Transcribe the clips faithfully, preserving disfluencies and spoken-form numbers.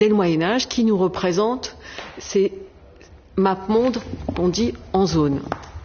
dès le Moyen-Âge qui nous représente ces mapes-mondes qu'on dit en zone.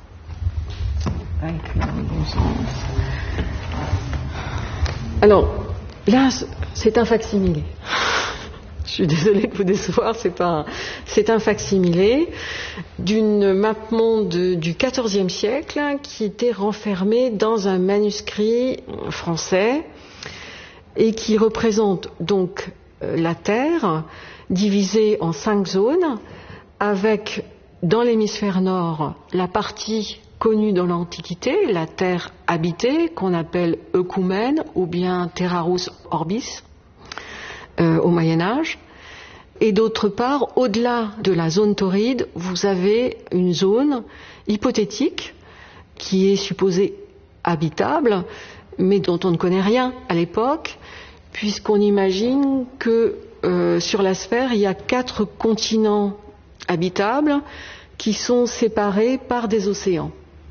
Alors, là, c'est un facsimilé. Je suis désolée de vous décevoir, c'est pas un... c'est un facsimilé d'une map-monde du quatorzième siècle qui était renfermée dans un manuscrit français et qui représente donc la Terre divisée en cinq zones avec, dans l'hémisphère nord, la partie connue dans l'Antiquité, la Terre habitée, qu'on appelle Œcumène ou bien Terrarus Orbis, euh, au Moyen-Âge. Et d'autre part, au-delà de la zone tauride, vous avez une zone hypothétique qui est supposée habitable, mais dont on ne connaît rien à l'époque, puisqu'on imagine que euh, sur la sphère, il y a quatre continents habitables qui sont séparés par des océans.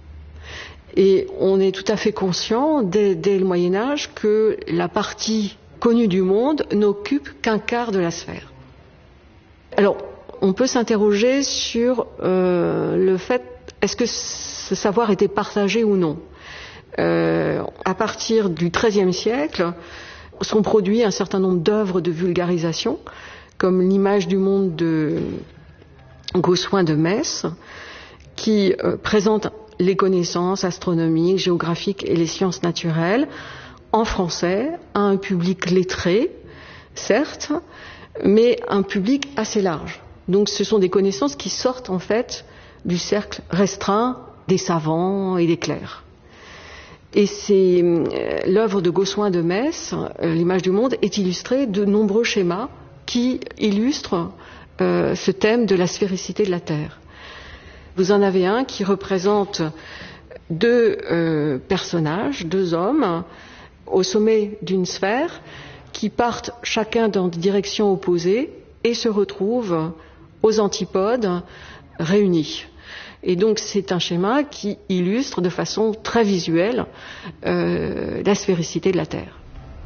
Et on est tout à fait conscient, dès, dès le Moyen-Âge, que la partie connue du monde n'occupe qu'un quart de la sphère. Alors, on peut s'interroger sur euh, le fait, est-ce que ce savoir était partagé ou non ? euh, À partir du treizième siècle, sont produits un certain nombre d'œuvres de vulgarisation, comme l'image du monde de Gossuin de Metz, qui euh, présente les connaissances astronomiques, géographiques et les sciences naturelles en français à un public lettré, certes, mais un public assez large. Donc ce sont des connaissances qui sortent en fait du cercle restreint des savants et des clercs. Et c'est euh, l'œuvre de Gossuin de Metz, euh, l'image du monde, est illustrée de nombreux schémas qui illustrent euh, ce thème de la sphéricité de la Terre. Vous en avez un qui représente deux euh, personnages, deux hommes, au sommet d'une sphère, qui partent chacun dans des directions opposées et se retrouvent aux antipodes réunis. Et donc c'est un schéma qui illustre de façon très visuelle euh, la sphéricité de la Terre.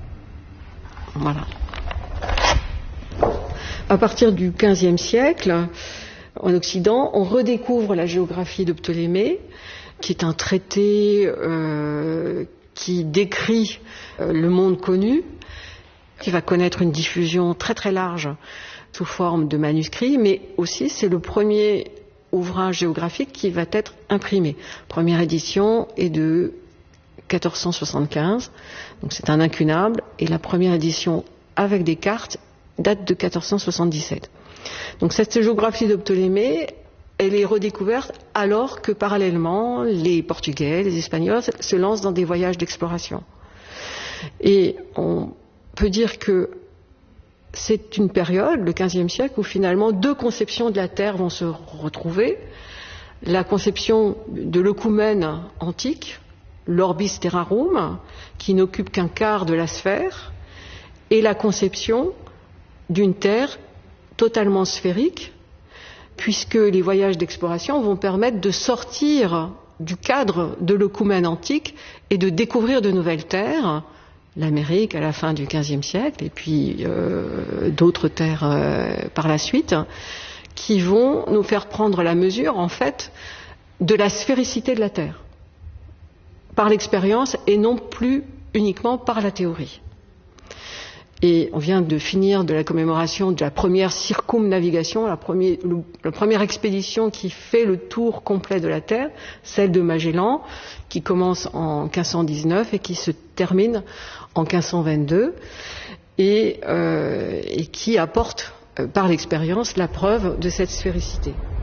Voilà. À partir du quinzième siècle, en Occident, on redécouvre la géographie de Ptolémée, qui est un traité euh, qui décrit euh, le monde connu, qui va connaître une diffusion très très large sous forme de manuscrits, mais aussi c'est le premier ouvrage géographique qui va être imprimé. Première édition est de quatorze cent soixante-quinze, donc c'est un incunable, et la première édition avec des cartes date de quatorze cent soixante-dix-sept. Donc cette géographie de Ptolémée, elle est redécouverte alors que parallèlement les Portugais, les Espagnols se lancent dans des voyages d'exploration. Et on peut dire que c'est une période, le quinzième siècle, où finalement deux conceptions de la Terre vont se retrouver. La conception de l'œcumène antique, l'orbis terrarum, qui n'occupe qu'un quart de la sphère, et la conception d'une Terre totalement sphérique, puisque les voyages d'exploration vont permettre de sortir du cadre de l'œcumène antique et de découvrir de nouvelles terres, l'Amérique à la fin du quinzième siècle, et puis euh, d'autres terres euh, par la suite, qui vont nous faire prendre la mesure, en fait, de la sphéricité de la Terre, par l'expérience et non plus uniquement par la théorie. Et on vient de finir de la commémoration de la première circumnavigation, la première, le, la première expédition qui fait le tour complet de la Terre, celle de Magellan, qui commence en quinze cent dix-neuf et qui se termine en quinze cent vingt-deux, et, euh, et qui apporte euh, par l'expérience la preuve de cette sphéricité.